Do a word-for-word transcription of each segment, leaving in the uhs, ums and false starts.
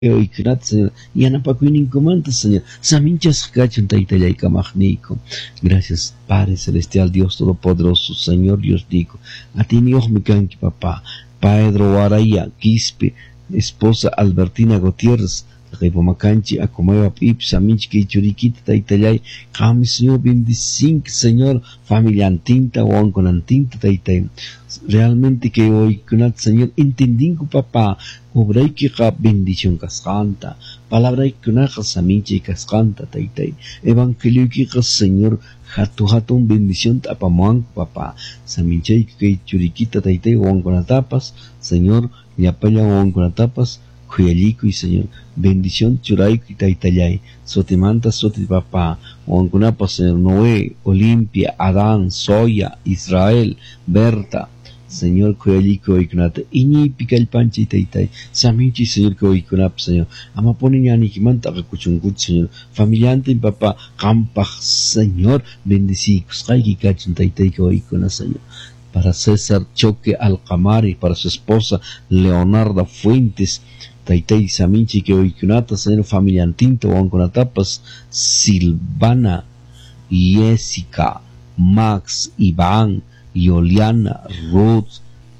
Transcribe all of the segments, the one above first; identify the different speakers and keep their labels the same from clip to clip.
Speaker 1: Oikunata, Señor, yanapakuininkumanta, Señor, saminchas kachun taytallayka magnico. Gracias, Padre Celestial, Dios Todopoderoso, Señor Dios digo, a ti Dios me canque, papá, Pedro Araya, Quispe, esposa Albertina Gutiérrez, Repomacanchi, Acomeva Pip, Saminchki, Churiquita, Taytallay, Kami, Señor, bendicin, Señor, familia antinta, o con antinta, Taytay. Realmente que hoy, con Señor, entendí que papá, obra y que bendición cascanta, palabra y que una Saminchi cascanta, Taytay. Evangelio que Señor, Hatu Hatun bendición tapamuan, papá, Saminchi que Churiquita, Taytay, o con tapas, Señor, y apaya o con tapas. Cuyalico y Señor, bendición churaico y taytallay, sotimanta soti papá, ongunapa Señor Noé, Olimpia, Adán, Soya, Israel, Berta, Señor Cuyalico y Kunata, Iñi pica el panchi taytay, Samichi Señor Koikunap, Señor, Amaponi yani kimanta kakuchungut, Señor, familiante y papá, Campach, Señor, bendicicos, Kaiki kachun taytay Koikuna, Señor. Para César Choque Alcamari, para su esposa Leonarda Fuentes, Taytay Saminchi que hoy kunata, Señor, familia antinto, onconatapas, Silvana, Jessica, Max, Iván, Yoliana, Ruth,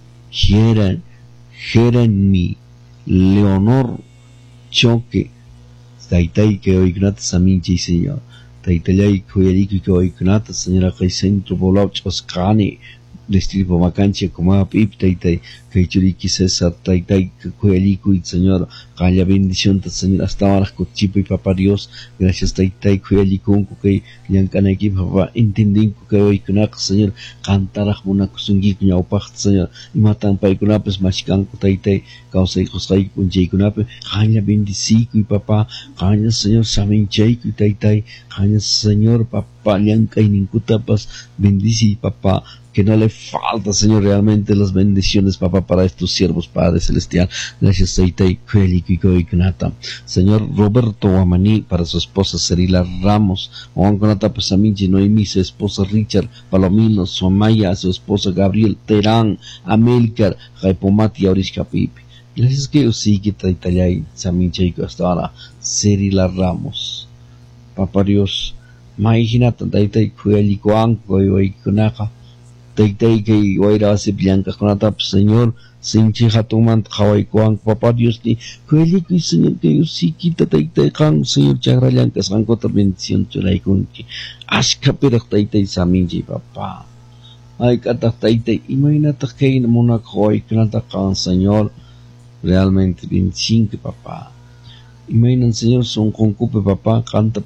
Speaker 1: Jeren, Jeremy, Leonor, Choque, Taytay que hoy kunata, Saminchi, Señor, Taytay que hoy kunata, Señora, que centro poblado Choscani, Distrito Macancha, como a Pip, Taytay, que Churiqui César, Taytay, que Cuelico y Señor, Calla bendición, Señor, hasta ahora, Cochipo y Papá Dios, gracias, Taytay, Cuelico, que Yankanaki, Papá, entendí que hoy con Señor, cantar una Kusungi, Yaupach, Señor, y matan Paikunapes, Machicanco, Taytay, causa y Josai, con Jaykunape, Calla bendicico y Papá, Calla, Señor, Samin Chayco y Taytay, Calla, Señor, Papá, Yanka y Ninkutapas, bendici, Papá, que no le falta, Señor, realmente las bendiciones, papá, para estos siervos, Padre Celestial. Gracias, Taytay, Kuelikiko y Knata. Señor Roberto Guamaní, para su esposa Cerila Ramos, Juan Conata Pesaminchi, Noemí, su esposa Richard Palomino, Somaya, su esposa Gabriel Terán, Amilcar, Jaipomati, Aurishka Pipi. Gracias que yo sí que Taytay, Saminchi, hasta ahora, Cerila Ramos. Papá Dios, Maijinata, Taytay, Kueliko Anko, y Kunaka. Taytay que oira se blanca con atap, Señor, Sinchi Hatuman, Hawaii Kuan, Papá Dios ni, Kuelico y Señor que yo sí quita Taytay Kang, Señor Chagrayanka, Sankota bendición Chulaikunki, Ashka Perak Taytay Saminji, Papá. Ay, Kata Taytay, imagínate que en Monaco y Knata Kang, Señor, realmente bendición que Papá. Imagínate, Señor, son con cupe, Papá, canta.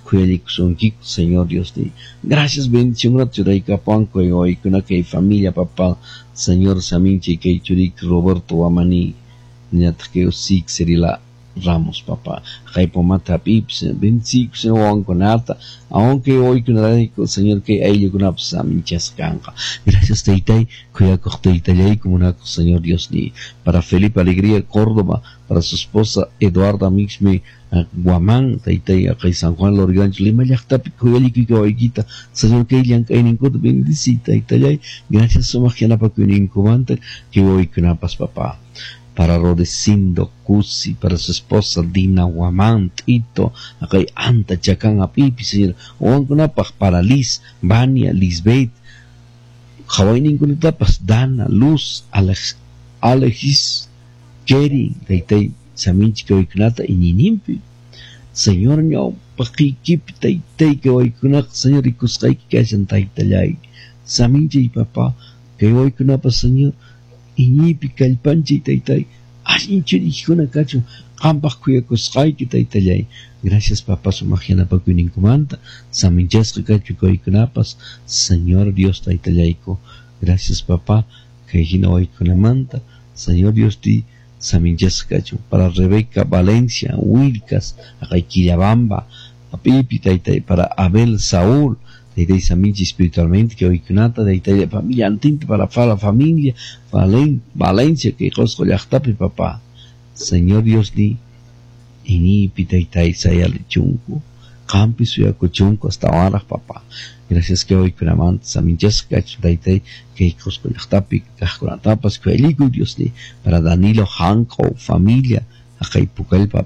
Speaker 1: Señor Dios de gracias, bendición, gratuita, Capanco y hoy con aquella familia, papá, Señor Saminchi, que Churik, Roberto Amani, Niatkeo Sik, Serila Ramos, papá, Jaipomata Pips, bendición, Señor, con Ata, aunque hoy con el Señor que ellos con Saminchas Canca. Gracias, Taytay, cuya corte Italia como una Señor Dios de para Felipe Alegría Córdoba, para su esposa Eduarda Mixme, Guamán, Taytay, acá San Juan Lorigancho, Lima Yachtapi, Kuyaliki, Kawaiquita, Señor Kailian, Kaininkot, bendicita, Taytay, gracias, Somajiana, para que un incubante, que hoy que una paz, papá, para Rodecindo Cusi, para su esposa Dina Guamán, Tito, acá Anta, Chacán, Apipi, Señor, Oangunapas, para Liz, Vania, Lisbeth, Hawaii ninguna tapas, Dana, Luz, Alex, Alexis, Kerry, Taytay, Saminchi que hoy kunata y ninimpi. Señor ño, paquikip Taytay que hoy kunak, Señor y kuskai que hayan Taytayay. Saminchi y papá, que hoy kunapa, Señor, y nipi calpanchi Taytay. Así chirikuna cacho, campas cuya kuskai que Taytayay. Gracias, papá, su magiana pa kunin kumanta. Saminchas que cacho que hoy kunapas, Señor Dios Taytayayko. Gracias, papá, que hina hoy kunamanta, Señor Dios ti. Saminchas Cacho, para Rebeca Valencia, Wilcas, Quillabamba, a Pipi, Taytay, para Abel Saúl, Taytay Saminchi espiritualmente, que hoy Kunata, Taytay de familia antinta, para la familia, Valen, Valencia, que Josco Yachtapi, papá, Señor Dios ni, y ni Pitaytay Sayal Chunco, Campi Suyacochunco, hasta ahora, papá. Gracias que hoy con amante Saminchas Cacho Taytay que Josco Yachtapi, Cajonatapas, que Dios ni, para Danilo Hanco, familia, Akaipukalpa